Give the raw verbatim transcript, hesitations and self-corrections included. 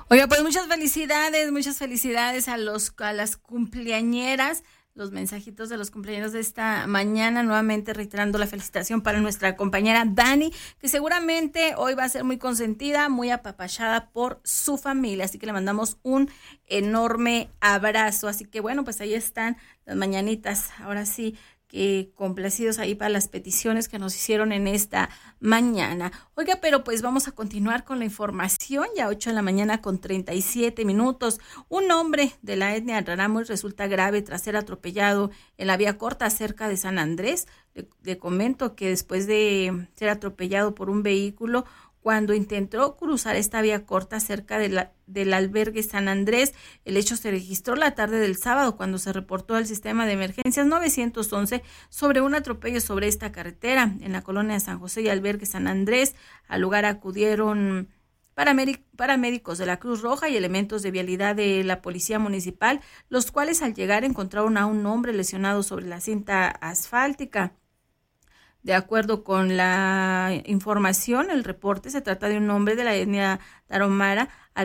Oiga, pues muchas felicidades, muchas felicidades a los a las cumpleañeras, los mensajitos de los cumpleaños de esta mañana, nuevamente reiterando la felicitación para nuestra compañera Dani, que seguramente hoy va a ser muy consentida, muy apapachada por su familia, así que le mandamos un enorme abrazo. Así que bueno, pues ahí están las mañanitas, ahora sí, que complacidos ahí para las peticiones que nos hicieron en esta mañana. Oiga, pero pues vamos a continuar con la información, ya ocho de la mañana con treinta y siete minutos. Un hombre de la etnia Rarámuri resulta grave tras ser atropellado en la vía corta cerca de San Andrés. Le, le comento que después de ser atropellado por un vehículo, cuando intentó cruzar esta vía corta cerca de la, del albergue San Andrés, el hecho se registró la tarde del sábado cuando se reportó al sistema de emergencias nueve once sobre un atropello sobre esta carretera en la colonia de San José y albergue San Andrés. Al lugar acudieron paramédicos de la Cruz Roja y elementos de vialidad de la Policía Municipal, los cuales al llegar encontraron a un hombre lesionado sobre la cinta asfáltica. De acuerdo con la información, el reporte, se trata de un hombre de la etnia tarahumara,